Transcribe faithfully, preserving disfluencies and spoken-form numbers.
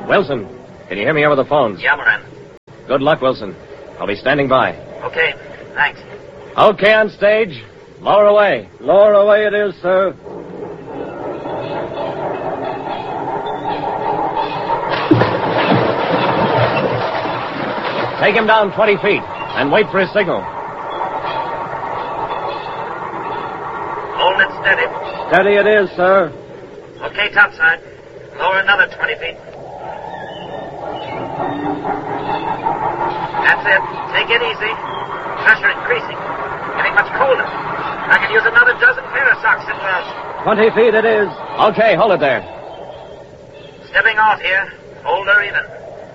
Wilson, can you hear me over the phones? Yeah, Moran. Good luck, Wilson. I'll be standing by. Okay, thanks. Okay, on stage. Lower away. Lower away it is, sir. Take him down twenty feet and wait for his signal. Hold it steady. Steady it is, sir. Okay, topside. Lower another twenty feet. That's it. Take it easy. Pressure increasing. Getting much colder. I could use another dozen pair of socks at once. Twenty feet it is. Okay, hold it there. Stepping off here. Hold her even.